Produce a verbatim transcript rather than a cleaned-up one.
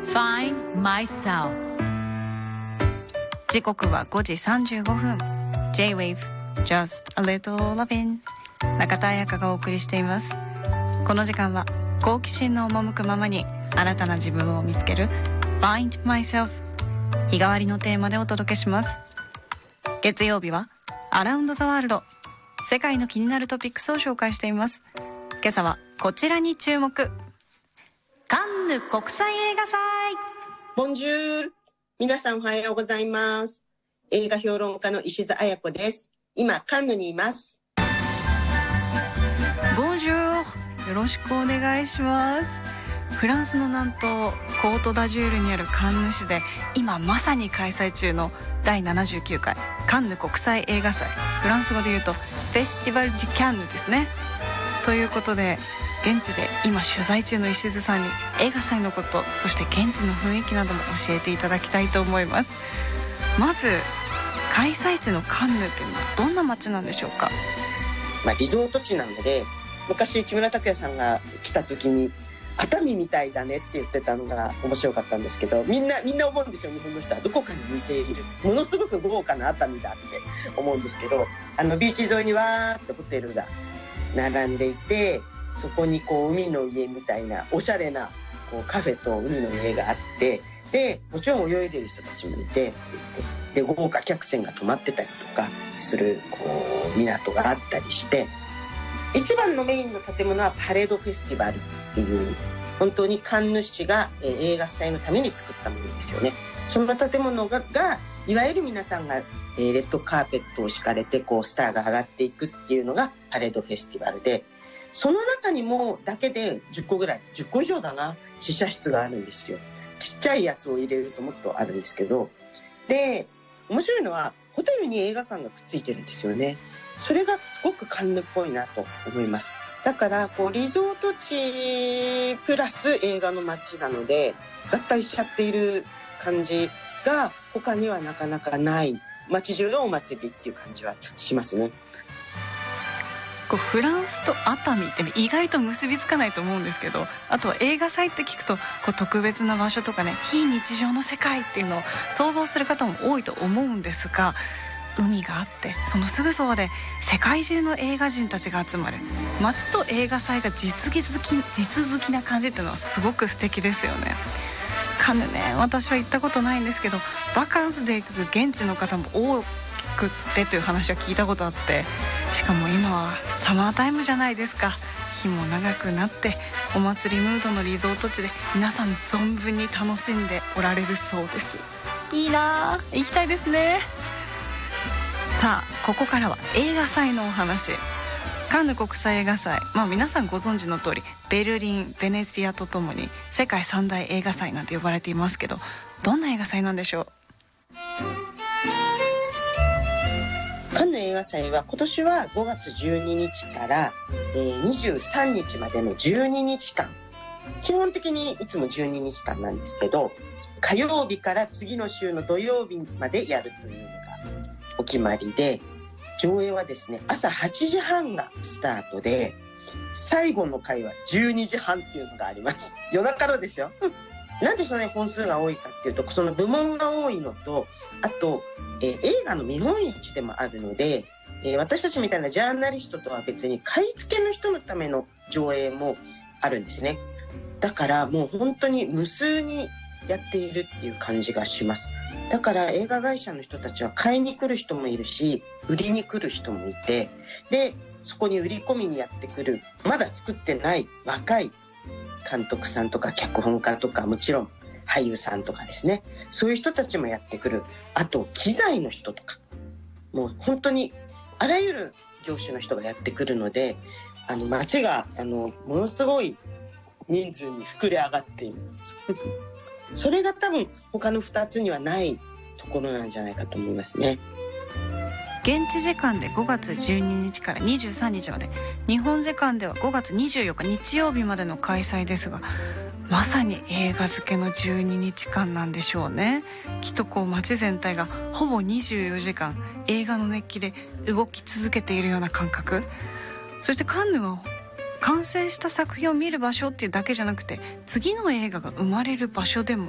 Find Myself。 時刻はごじさんじゅうごふん。 J-Wave Just a Little Lovin'、 中田彩香がお送りしています。この時間は好奇心の赴くままに新たな自分を見つける Find Myself、 日替わりのテーマでお届けします。月曜日はアラウンドザワールド、世界の気になるトピックスを紹介しています。今朝はこちらに注目。カンヌ国際映画祭。 ボンジュール。皆さんおはようございます。映画評論家の石津彩子です。今カンヌにいます。 ボンジュール、よろしくお願いします。フランスの南東コートダジュールにあるカンヌ市で今まさに開催中のだいななじゅうきゅうかいカンヌ国際映画祭、フランス語で言うとフェスティバル・デュ・キャンヌですね。ということで現地で今取材中の石津さんに映画祭のこと、そして現地の雰囲気なども教えていただきたいと思います。まず開催地のカンヌというのはどんな街なんでしょうか。 まあ、リゾート地なので、昔木村拓哉さんが来た時に熱海みたいだねって言ってたのが面白かったんですけど、みんなみんな思うんですよ。日本の人はどこかに似ている、ものすごく豪華な熱海だって思うんですけど、あのビーチ沿いにわーってホテルが並んでいて、そこにこう海の家みたいなおしゃれなこうカフェと海の家があって、でもちろん泳いでる人たちもいて、で豪華客船が泊まってたりとかするこう港があったりして、一番のメインの建物はパレードフェスティバルっていう、本当にカンヌ市が、えー、映画祭のために作ったものですよね。その建物が、がいわゆる皆さんが、えー、レッドカーペットを敷かれてこうスターが上がっていくっていうのがパレードフェスティバルで、その中にもだけでじゅっこぐらい、じゅっこ以上だな、試写室があるんですよ。ちっちゃいやつを入れるともっとあるんですけど、で面白いのはホテルに映画館がくっついてるんですよね。それがすごくカンヌっぽいなと思います。だからこうリゾート地プラス映画の街なので合体しちゃっている感じが他にはなかなかない、街中がお祭りっていう感じはしますね。 こうフランスと熱海って意外と結びつかないと思うんですけど、あとは映画祭って聞くとこう特別な場所とかね、非日常の世界っていうのを想像する方も多いと思うんですが、海があってそのすぐそばで世界中の映画人たちが集まる街と映画祭が実現好き実好きな感じっていうのはすごく素敵ですよね。カンヌね、私は行ったことないんですけど、バカンスで行く現地の方も多くってという話は聞いたことあって、しかも今はサマータイムじゃないですか。日も長くなってお祭りムードのリゾート地で皆さん存分に楽しんでおられるそうです。いいなぁ、行きたいですね。さあここからは映画祭のお話。カンヌ国際映画祭、まあ、皆さんご存知の通りベルリン、ベネチアとともに世界三大映画祭なんて呼ばれていますけど、どんな映画祭なんでしょう。 カンヌ映画祭は今年はごがつじゅうににちから、えー、にじゅうさんにちまでのじゅうににちかん、基本的にいつもじゅうににちかんなんですけど、火曜日から次の週の土曜日までやるというのがお決まりで、上映はですね朝はちじはんがスタートで、最後の回はじゅうにじはんっていうのがあります。夜中のですよ。なんでそんなに本数が多いかっていうと、その部門が多いのと、あと、えー、映画の見本市でもあるので、えー、私たちみたいなジャーナリストとは別に買い付けの人のための上映もあるんですね。だからもう本当に無数にやっているっていう感じがします。だから映画会社の人たちは買いに来る人もいるし、売りに来る人もいて、でそこに売り込みにやってくるまだ作ってない若い監督さんとか脚本家とか、もちろん俳優さんとかですね、そういう人たちもやってくる。あと機材の人とか、もう本当にあらゆる業種の人がやってくるので、あの街があのものすごい人数に膨れ上がっていますそれが多分他のふたつにはないところなんじゃないかと思いますね。 現地時間でごがつじゅうににちからにじゅうさんにちまで、日本時間ではごがつにじゅうよっか日曜日までの開催ですが、まさに映画漬けのじゅうににちかんなんでしょうね。きっとこう街全体がほぼにじゅうよじかん映画の熱気で動き続けているような感覚。そしてカンヌは完成した作品を見る場所っていうだけじゃなくて、次の映画が生まれる場所でも